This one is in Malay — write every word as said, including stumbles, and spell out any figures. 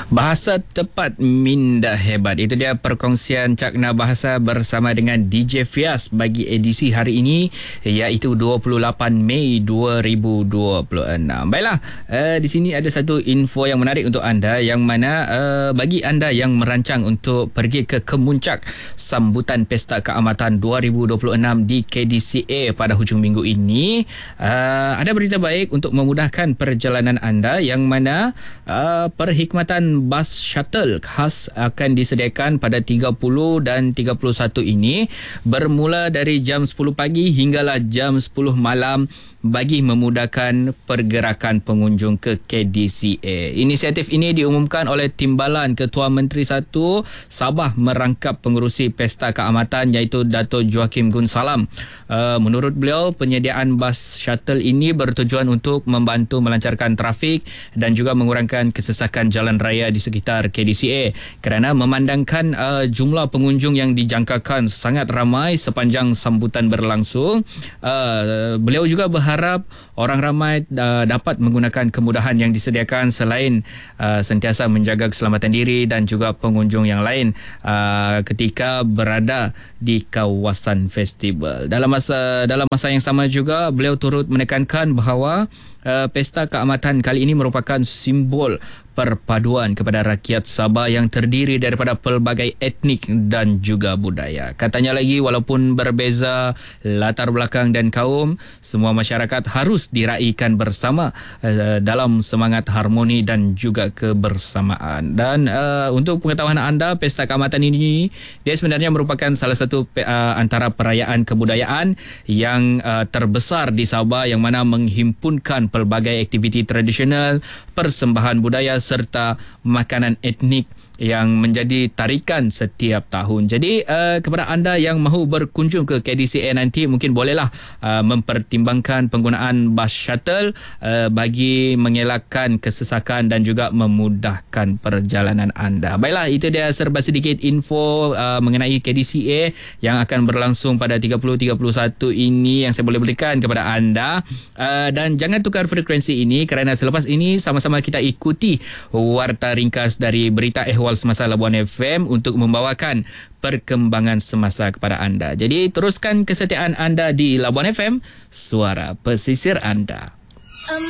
Bahasa tepat minda hebat. Itu dia perkongsian Cakna Bahasa bersama dengan D J Fias bagi edisi hari ini, iaitu dua puluh lapan Mei dua ribu dua puluh enam. Baiklah, uh, di sini ada satu info yang menarik untuk anda, yang mana uh, bagi anda yang merancang untuk pergi ke Kemuncak sambutan Pesta Keamatan dua ribu dua puluh enam di K D C A pada hujung minggu ini, uh, ada berita baik untuk memudahkan perjalanan anda, yang mana uh, perkhidmatan bas shuttle khas akan disediakan pada tiga puluh dan tiga puluh satu ini, bermula dari jam sepuluh pagi hinggalah jam sepuluh malam, bagi memudahkan pergerakan pengunjung ke K D C A. Inisiatif ini diumumkan oleh Timbalan Ketua Menteri satu Sabah Merangkap Pengerusi Pesta Keamatan, iaitu Dato' Joaquim Gun Salam. Uh, menurut beliau, penyediaan bas shuttle ini bertujuan untuk membantu melancarkan trafik dan juga mengurangkan kesesakan jalan raya di sekitar K D C A, kerana memandangkan uh, jumlah pengunjung yang dijangkakan sangat ramai sepanjang sambutan berlangsung. Uh, beliau juga berharap orang ramai uh, dapat menggunakan kemudahan yang disediakan, selain uh, sentiasa menjaga keselamatan diri dan juga pengunjung yang lain uh, ketika berada di kawasan festival. Dalam masa dalam masa yang sama juga, beliau turut menekankan bahawa uh, Pesta Keamatan kali ini merupakan simbol perpaduan kepada rakyat Sabah yang terdiri daripada pelbagai etnik dan juga budaya. Katanya lagi, walaupun berbeza latar belakang dan kaum, semua masyarakat harus diraikan bersama uh, dalam semangat harmoni dan juga kebersamaan. Dan uh, untuk pengetahuan anda, Pesta Keamatan ini dia sebenarnya merupakan salah satu uh, antara perayaan kebudayaan yang uh, terbesar di Sabah, yang mana menghimpunkan pelbagai aktiviti tradisional, persembahan budaya serta makanan etnik yang menjadi tarikan setiap tahun. Jadi uh, kepada anda yang mahu berkunjung ke K D C A nanti, mungkin bolehlah uh, mempertimbangkan penggunaan bas shuttle uh, bagi mengelakkan kesesakan dan juga memudahkan perjalanan anda. Baiklah, itu dia serba sedikit info uh, mengenai K D C A yang akan berlangsung pada tiga puluh tiga puluh satu ini, yang saya boleh berikan kepada anda. Uh, dan jangan tukar frekuensi ini, kerana selepas ini sama-sama kita ikuti warta ringkas dari Berita Ehwal Semasa Labuan F M untuk membawakan perkembangan semasa kepada anda. Jadi teruskan kesetiaan anda di Labuan F M, suara pesisir anda.